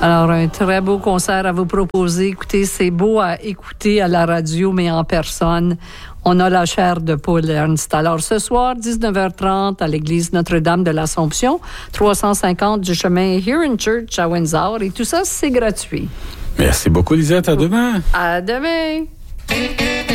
Alors, un très beau concert à vous proposer. Écoutez, c'est beau à écouter à la radio, mais en personne. On a la chair de Paul Ernst. Alors, ce soir, 19h30, à l'église Notre-Dame de l'Assomption, 350 du chemin Huron Church à Windsor. Et tout ça, c'est gratuit. Merci beaucoup, Lisette. À demain. À demain.